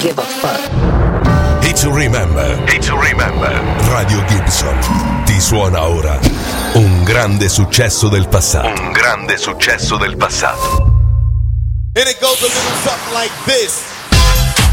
give a fuck. Hit to remember. Hit to remember. Radio Gibson ti suona ora un grande successo del passato. Un grande successo del passato. And it goes a little something like this.